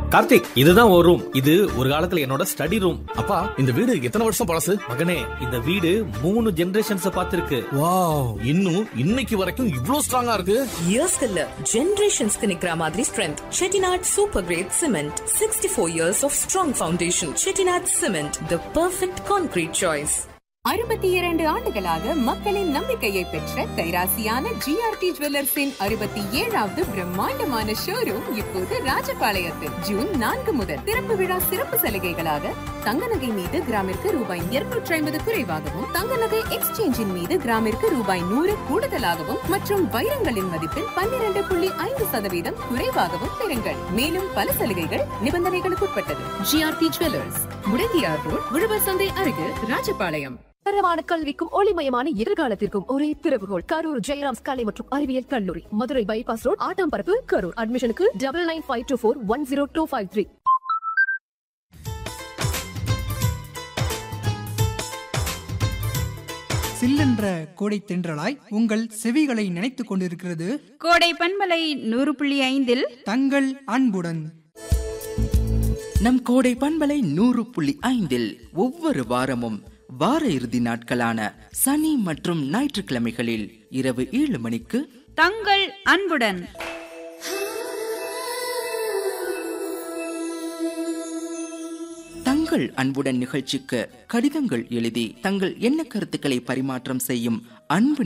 கார்த்திக், இதுதான் ஒரு ரூம். இது ஒரு காலத்துல என்னோட ஸ்டடி ரூம். அப்பா, இந்த வீடு எத்தனை வருஷம் பழசு? மகனே, இந்த வீடு 3 ஜெனரேஷன்ஸ் பார்த்திருக்கு. வாவ், இன்னும் இன்னைக்கு வரைக்கும் இவ்ளோ ஸ்ட்ராங்கா இருக்கு. இயர்ஸ் இல்ல, ஜெனரேஷன்ஸ்க்கு நிக்கிற மாதிரி strength. Chettinad super great cement, 64 years of strong foundation. Chettinad cement, the perfect concrete choice. 62 ஆண்டுகளாக மக்களின் நம்பிக்கையை பெற்ற கைராசியான ஜிஆர்டி ஜுவல்லர்ஸின் 67வது பிரம்மாண்டமான ஷோரூம் இப்போது ராஜபாளையத்தில் ஜூன் 4 முதல் திறப்பு விழா சிறப்பு சலுகைகளாக தங்க நகை மீது கிராமிற்கு ரூபாய் 250 குறைவாகவும், தங்க நகை எக்ஸ்சேஞ்சின் மீது கிராமிற்கு ரூபாய் 100 கூடுதலாகவும் மற்றும் வைரங்களின் மதிப்பில் 12.5% குறைவாகவும் பெறுங்கள். மேலும் பல சலுகைகள் நிபந்தனைகளுக்குட்பட்டது. ஜிஆர்டி ஜுவல்லர்ஸ், முடங்கியார் ரோட், உழவர் சந்தை அருகே, ராஜபாளையம். தரமான கல்விக்கும் ஒளிமயமான எதிர்காலத்திற்கும் ஒரே திறவுகோல் கரூர் ஜெயராம்ஸ் கலை மற்றும் அறிவியல் கல்லூரி, மதுரை பைபாஸ் ரோட், ஆட்டாம்பரப்பு, கரூர். அட்மிஷனுக்கு 9952410253. சில்லென்ற கோடை தென்றலாய் உங்கள் செவிகளை நினைத்துக் கொண்டிருக்கிறது கோடை பண்பலை 100.5 தங்கள் அன்புடன். நம் கோடை பண்பலை 100.5 ஒவ்வொரு வாரமும் வார இறுதி நாட்களான சனி மற்றும் ஞாயிற்றுக்கிழமைகளில் இரவு 7 மணிக்கு தங்கள் அன்புடன். தங்கள் அன்புடன் நிகழ்ச்சிக்கு கடிதங்கள் எழுதி தங்கள் எண்ண கருத்துக்களை பரிமாற்றம் செய்யும் அன்பு